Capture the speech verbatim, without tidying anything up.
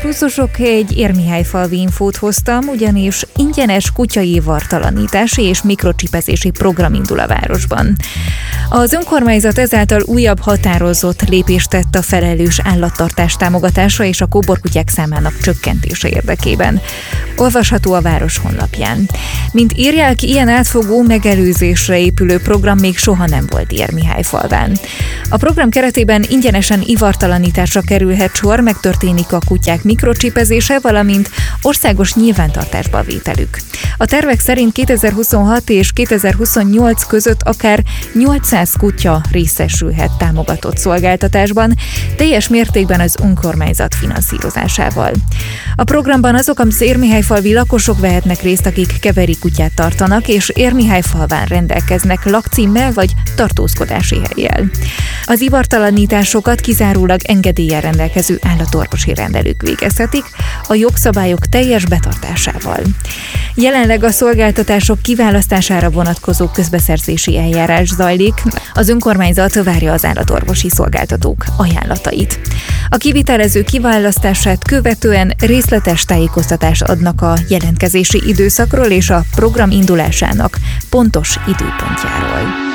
Pluszosok egy Érmihályfalvi infót hoztam, ugyanis ingyenes kutyaivartalanítási és mikrocsipezési program indul a városban. Az önkormányzat ezáltal újabb határozott lépést tett a felelős állattartás támogatása és a kóborkutyák számának csökkentése érdekében. Olvasható a város honlapján. Mint írják, ilyen átfogó megelőzésre épülő program még soha nem volt Érmihályfalván. A program keretében ingyenesen ivartalanításra kerülhet sor, megtörténik a kutyák mikrocsipezése, valamint országos nyilvántartásba vételük. A tervek szerint kétezer-huszonhat és kétezer-huszonnyolc között akár nyolcszáz kutya részesülhet támogatott szolgáltatásban, teljes mértékben az önkormányzat finanszírozásával. A programban azok az érmihályfalvi lakosok vehetnek részt, akik keveri kutyát tartanak, és Érmihályfalván rendelkeznek lakcímmel vagy tartózkodási hellyel. Az ivartalanításokat kizárólag engedéllyel rendelkező állatorvosi rendelők végezhetik, a jogszabályok teljes betartásával. Jelenleg a szolgáltatások kiválasztására vonatkozó közbeszerzési eljárás zajlik, az önkormányzat várja az állatorvosi szolgáltatók ajánlatait. A kivitelező kiválasztását követően részletes tájékoztatást adnak a jelentkezési időszakról és a program indulásának pontos időpontjáról.